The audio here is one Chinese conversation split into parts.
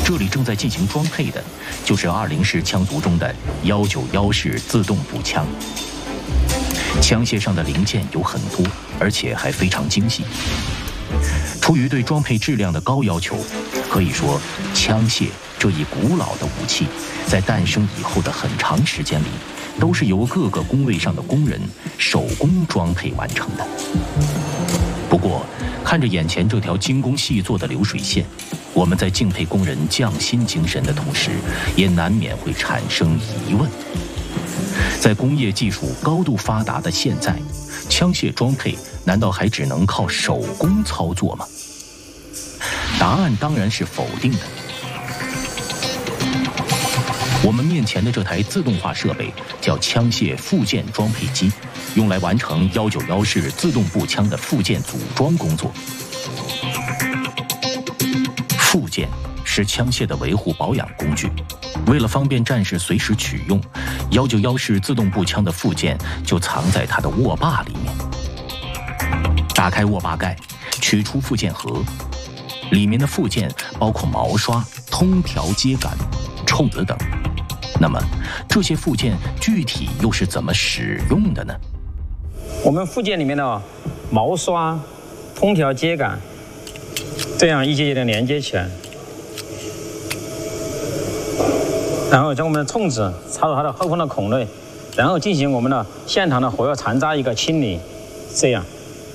这里正在进行装配的，就是20式枪族中的191式自动步枪。枪械上的零件有很多，而且还非常精细。出于对装配质量的高要求，可以说枪械这一古老的武器，在诞生以后的很长时间里，都是由各个工位上的工人手工装配完成的。不过，看着眼前这条精工细作的流水线，我们在敬佩工人匠心精神的同时，也难免会产生疑问：在工业技术高度发达的现在，枪械装配难道还只能靠手工操作吗？答案当然是否定的。我们面前的这台自动化设备叫枪械附件装配机，用来完成191式自动步枪的附件组装工作。附件是枪械的维护保养工具，为了方便战士随时取用，191式自动步枪的附件就藏在它的握把里面。打开握把盖，取出附件盒，里面的附件包括毛刷、通条接杆、冲子等。那么，这些附件具体又是怎么使用的呢？ 我们附件里面的毛刷、通条接杆，这样一节节的连接起来，然后将我们的冲子插入它的后方的孔内，然后进行我们的现场的火药残渣一个清理，这样。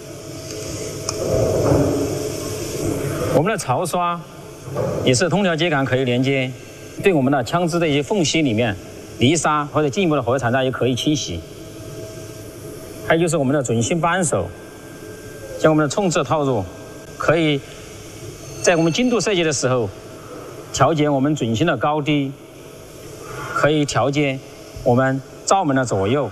我们的槽刷也是通条接杆可以连接，对我们的枪支的一些缝隙里面泥沙或者进一步的火药残渣也可以清洗。还有就是我们的准心扳手，将我们的冲刺套入，可以在我们精度设计的时候调节我们准心的高低，可以调节我们罩门的左右。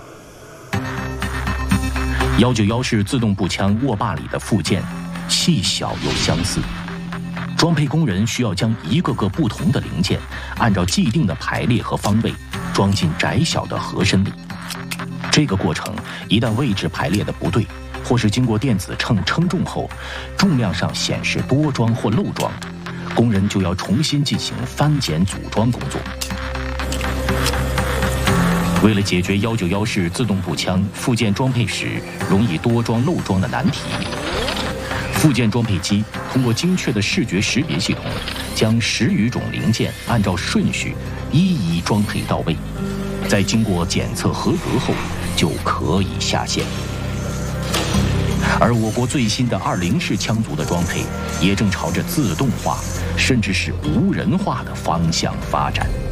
191式自动步枪握把里的附件细小又相似，装配工人需要将一个个不同的零件按照既定的排列和方位装进窄小的盒身里。这个过程一旦位置排列的不对，或是经过电子秤称重后，重量上显示多装或漏装，工人就要重新进行翻检组装工作。为了解决191式自动步枪附件装配时容易多装漏装的难题，附件装配机通过精确的视觉识别系统，将10余种零件按照顺序一一装配到位，在经过检测合格后就可以下线。而我国最新的20式枪族的装配也正朝着自动化甚至是无人化的方向发展。